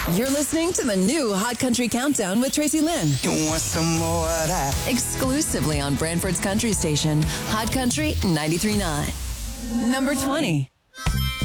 You're listening to the new Hot Country Countdown with Tracy Lynn. You want some more of that? Exclusively on Brantford's Country Station, Hot Country 93.9. Number 20.